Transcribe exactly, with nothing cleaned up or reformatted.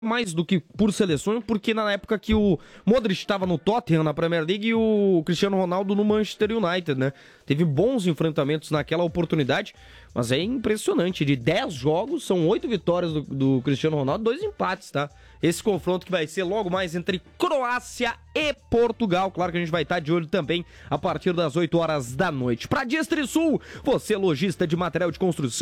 mais do que por seleções, porque na época que o Modric estava no Tottenham, na Premier League, e o Cristiano Ronaldo no Manchester United, né? Teve bons enfrentamentos naquela oportunidade, mas é impressionante, de dez jogos, são oito vitórias do, do Cristiano Ronaldo, dois empates, tá? Esse confronto que vai ser logo mais entre Croácia e Portugal, claro que a gente vai estar de olho também a partir das oito horas da noite. Pra Distrisul, você lojista de material de construção,